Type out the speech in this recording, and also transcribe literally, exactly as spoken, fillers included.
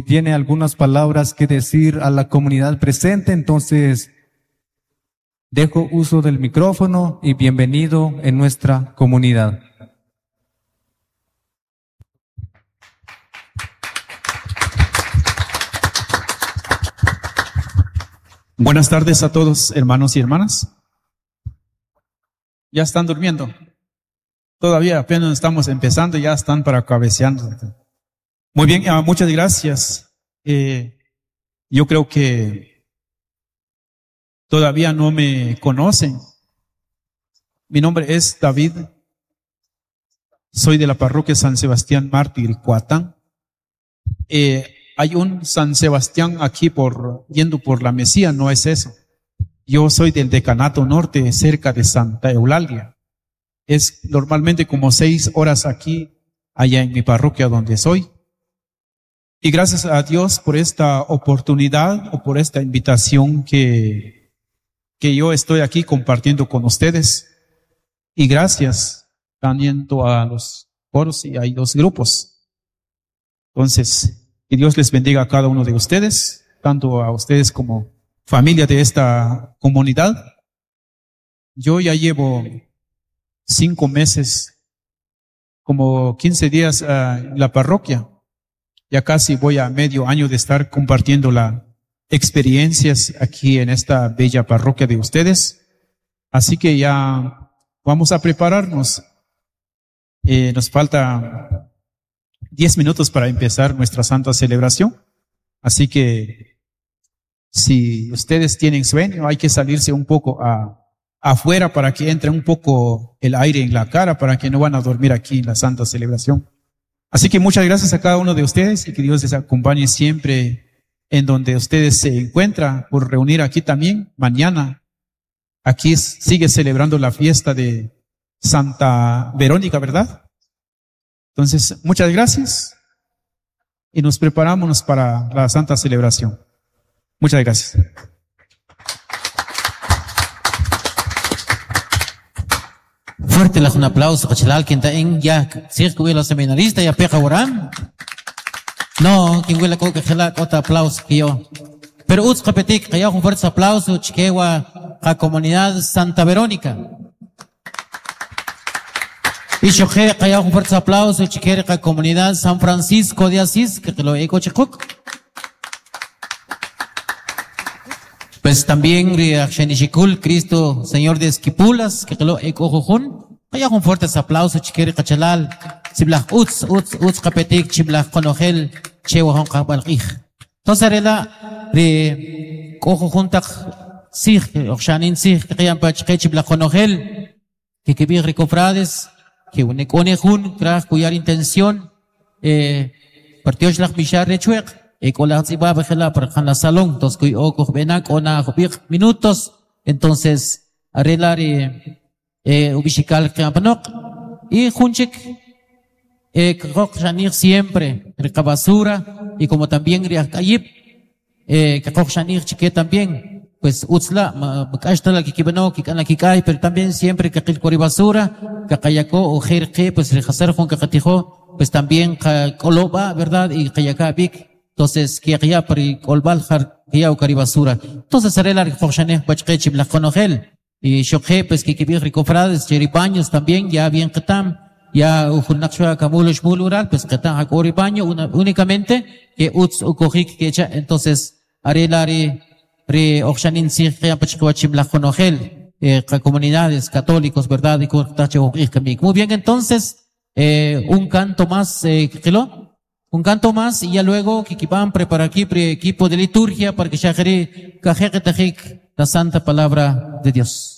tiene algunas palabras que decir a la comunidad presente, entonces dejo uso del micrófono y bienvenido en nuestra comunidad. Buenas tardes a todos, hermanos y hermanas. ¿Ya están durmiendo? Todavía apenas estamos empezando, ya están para cabeceando. Muy bien, uh, muchas gracias. Eh, yo creo que todavía no me conocen. Mi nombre es David. Soy de la parroquia San Sebastián Mártir, Coatán. Eh, hay un San Sebastián aquí por yendo por la Mesía, no es eso. Yo soy del Decanato Norte, cerca de Santa Eulalia. Es normalmente como seis horas aquí, allá en mi parroquia donde soy. Y gracias a Dios por esta oportunidad o por esta invitación que, que yo estoy aquí compartiendo con ustedes. Y gracias también a los coros y a los grupos. Entonces, que Dios les bendiga a cada uno de ustedes, tanto a ustedes como familia de esta comunidad. Yo ya llevo cinco meses, como quince días uh, en la parroquia. Ya casi voy a medio año de estar compartiendo las experiencias aquí en esta bella parroquia de ustedes. Así que ya vamos a prepararnos. Eh, nos falta diez minutos para empezar nuestra santa celebración. Así que si ustedes tienen sueño, hay que salirse un poco a, afuera para que entre un poco el aire en la cara, para que no van a dormir aquí en la santa celebración. Así que muchas gracias a cada uno de ustedes y que Dios les acompañe siempre en donde ustedes se encuentran, por reunir aquí también. Mañana aquí sigue celebrando la fiesta de Santa Verónica, ¿verdad? Entonces, muchas gracias y nos preparamos para la santa celebración. Muchas gracias. Fuerte un aplauso, Cachalal, quien está en ya, si que los seminaristas ya peja oran. No, quien huele coca, gela, otro aplauso que yo. Pero uts repetir, que ya un fuerte aplauso, chiquewa, a comunidad Santa Verónica. Y yo que ya un fuerte aplauso, chiquewa, a comunidad San Francisco de Asís, que lo eco chicoc. Pues también, Riachenichikul, Cristo, Señor de Esquipulas, que lo eco jujun. Kaya un fuerte aplauso, chiquere Cachalal, Siblach Utz, Utz, Utz Kapetik, Chiblach Konogel, Chewa Hong Kabalkij. Entonces, rela, re, cojo juntak, sig, Okshanin sig, que hayan pachke, Chiblach Konogel, que que vi recofrades, que une conejun, kraj, cuyar intención, eh, partió Shlach Mishar Rechuek, e con la ziba bajela para la salón, entonces, cuy o benak, ona, minutos, entonces, arregla, re, eh, ubishikal campanok y junchik eh kakok shanir siempre rica basura y como también riakayip eh kakok shanir chique también pues utsla makashta la kikibano kikana kikai pero también siempre kakil kori basura kakayako o jerke pues rehasar con kakatijo pues también koloba verdad y kayaka bik entonces que ya pri kolbal har ya kari basura entonces arela kakok shanir bachke chibla konogel y Shokhe, pues que que recofrades, cheripaños también, ya bien ketam, ya ujunaksha kamulosh mulural, pues ketam hakoripaño, únicamente, que uts ukojik que echa, entonces, arelari, re, okshanin si, que apachikuachim la conogel, eh, comunidades católicos, verdad, y cortache kamik. Muy bien, entonces, eh, un canto más, eh, ¿qué lo? Un canto más, y ya luego, que van preparar aquí, pre equipo de liturgia, para que shahri, kajek tajik, la santa palabra de Dios.